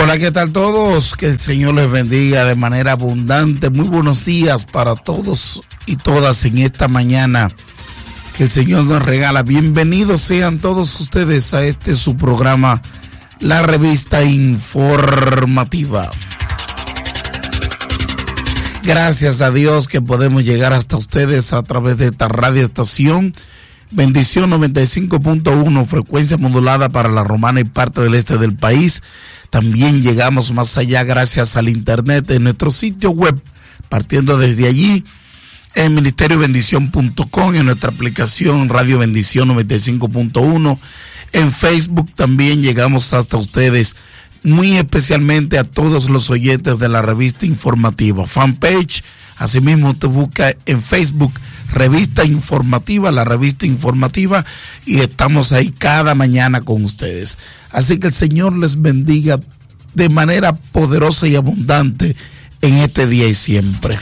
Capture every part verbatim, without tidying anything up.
Hola, ¿qué tal todos? Que el Señor les bendiga de manera abundante. Muy buenos días para todos y todas en esta mañana que el Señor nos regala. Bienvenidos sean todos ustedes a este su programa, la revista informativa. Gracias a Dios que podemos llegar hasta ustedes a través de esta radioestación. Bendición noventa y cinco punto uno, frecuencia modulada para la Romana y parte del este del país. También llegamos más allá gracias al internet en nuestro sitio web, partiendo desde allí en ministerio bendición punto com, en nuestra aplicación Radio Bendición noventa y cinco punto uno. En Facebook también llegamos hasta ustedes, muy especialmente a todos los oyentes de la revista informativa. Fanpage, asimismo te busca en Facebook, Revista Informativa, la revista informativa, y estamos ahí cada mañana con ustedes. Así que el Señor les bendiga de manera poderosa y abundante en este día y siempre.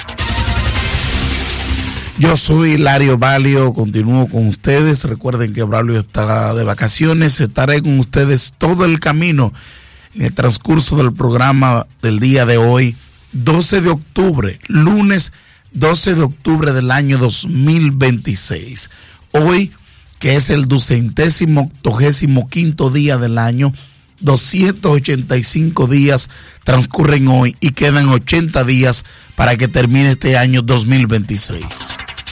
Yo soy Hilario Valio, continúo con ustedes. Recuerden que Braulio está de vacaciones, estaré con ustedes todo el camino en el transcurso del programa del día de hoy, doce de octubre, lunes doce de octubre del año dos mil veintiséis. Hoy, que es el ducentésimo octogésimo quinto día del año, doscientos ochenta y cinco días transcurren hoy y quedan ochenta días para que termine este año dos mil veintiséis.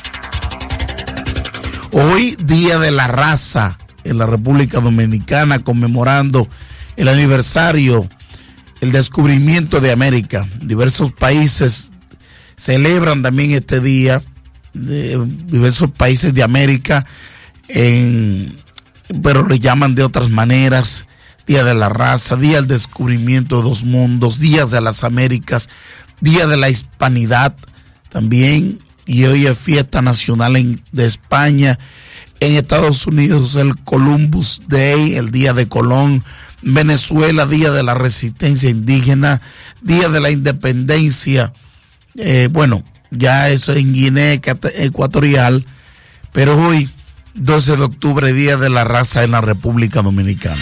Hoy, Día de la Raza en la República Dominicana, conmemorando el aniversario, el descubrimiento de América. Diversos países celebran también este día, de diversos países de América, en, pero le llaman de otras maneras: Día de la Raza, Día del Descubrimiento de los Mundos, Días de las Américas, Día de la Hispanidad también, y hoy es fiesta nacional en, de España. En Estados Unidos el Columbus Day, el Día de Colón. Venezuela, Día de la Resistencia Indígena, Día de la Independencia. Eh, bueno, ya eso en Guinea Ecuatorial, pero hoy, doce de octubre, Día de la Raza en la República Dominicana.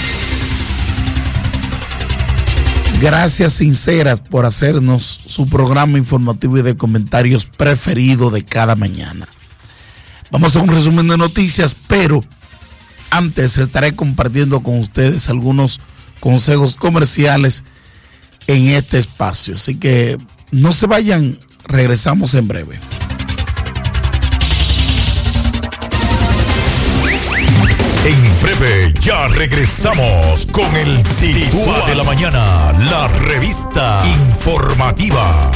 Gracias sinceras por hacernos su programa informativo y de comentarios preferido de cada mañana. Vamos a un resumen de noticias, pero antes estaré compartiendo con ustedes algunos consejos comerciales en este espacio. Así que no se vayan, regresamos en breve. En breve ya regresamos con el Titúa de la Mañana, la revista informativa.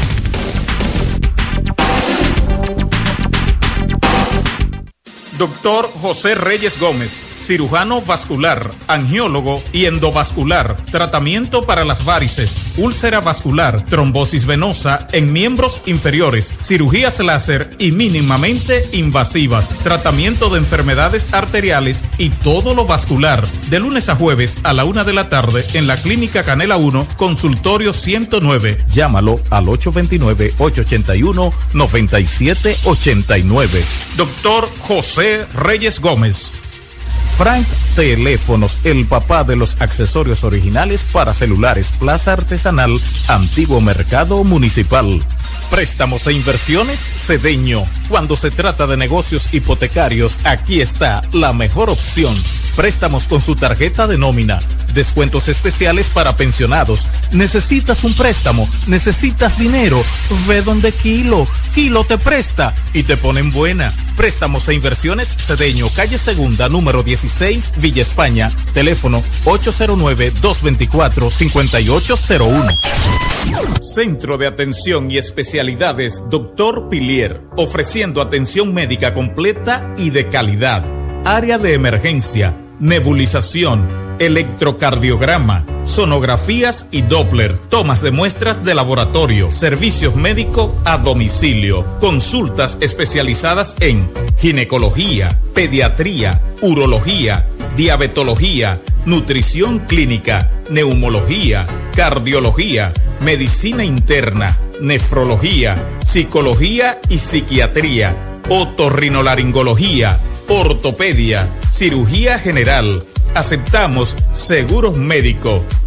Doctor José Reyes Gómez, cirujano vascular, angiólogo y endovascular, tratamiento para las varices, úlcera vascular, trombosis venosa en miembros inferiores, cirugías láser y mínimamente invasivas, tratamiento de enfermedades arteriales y todo lo vascular, de lunes a jueves a la una de la tarde en la Clínica Canela uno, consultorio ciento nueve. Llámalo al ocho dos nueve, ocho ocho uno, nueve siete ocho nueve. Doctor José Reyes Gómez. Frank Teléfonos, el papá de los accesorios originales para celulares, Plaza Artesanal, Antiguo Mercado Municipal. Préstamos e inversiones Cedeño. Cuando se trata de negocios hipotecarios, aquí está la mejor opción. Préstamos con su tarjeta de nómina. Descuentos especiales para pensionados. ¿Necesitas un préstamo? ¿Necesitas dinero? Ve donde Kilo. Kilo te presta y te ponen buena. Préstamos e inversiones Cedeño, calle Segunda, número dieciséis, Villa España. Teléfono ocho cero nueve, dos dos cuatro, cinco ocho cero uno. Centro de Atención y Especialidades Doctor Pilier, ofreciendo atención médica completa y de calidad. Área de emergencia, nebulización, electrocardiograma, sonografías y Doppler, tomas de muestras de laboratorio, servicios médicos a domicilio, consultas especializadas en ginecología, pediatría, urología, diabetología, nutrición clínica, neumología, cardiología, medicina interna, nefrología, psicología y psiquiatría, otorrinolaringología, ortopedia, cirugía general. Aceptamos seguros médicos.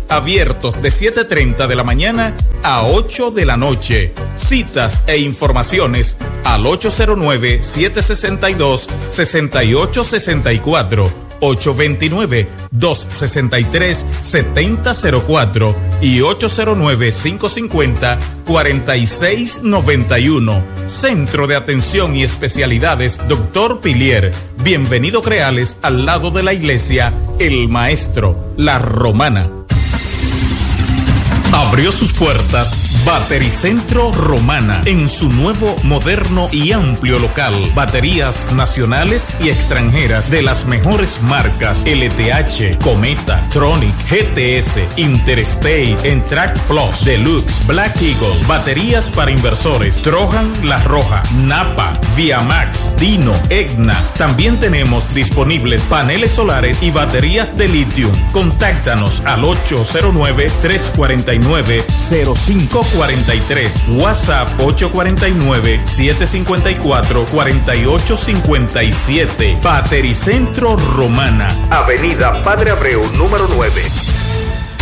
abiertos de siete y media de la mañana a ocho de la noche. Citas e informaciones al ocho cero nueve, siete seis dos, seis ocho seis cuatro, ocho dos nueve, dos seis tres, siete cero cero cuatro y ocho cero nueve, cinco cinco cero, cuatro seis nueve uno. Centro de Atención y Especialidades Doctor Pilier. Bienvenido Creales, al lado de la iglesia El Maestro, La Romana. Abrió sus puertas Batericentro Romana en su nuevo, moderno y amplio local. Baterías nacionales y extranjeras de las mejores marcas: L T H, Cometa, Tronic, G T S, Interstate, Entrac Plus, Deluxe, Black Eagle. Baterías para inversores: Trojan, La Roja, Napa, Viamax, Dino, Egna. También tenemos disponibles paneles solares y baterías de litio. Contáctanos al ocho cero nueve, tres cuatro nueve, cero cinco cuatro tres. WhatsApp ocho cuatro nueve, siete cinco cuatro, cuatro ocho cinco siete. Batericentro Romana, Avenida Padre Abreu, número nueve.